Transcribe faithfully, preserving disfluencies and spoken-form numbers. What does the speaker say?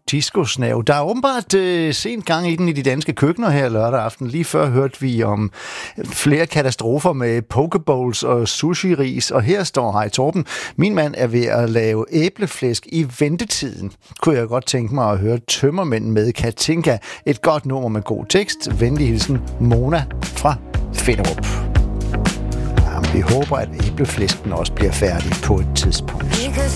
disco-snav. Der er åbenbart øh, sent gang i den i de danske køkkener her lørdag aften. Lige før hørte vi om flere katastrofer med pokebowls og sushi-ris, og her står Hej Torben. Min mand er ved at lave æbleflæsk i ventetiden. Kunne jeg godt tænke mig at høre Tømmermænd med Katinka. Et godt nummer med god tekst. Venlig hilsen, Mona fra Finderup. Jamen, vi håber, at æbleflæsken også bliver færdig på et tidspunkt.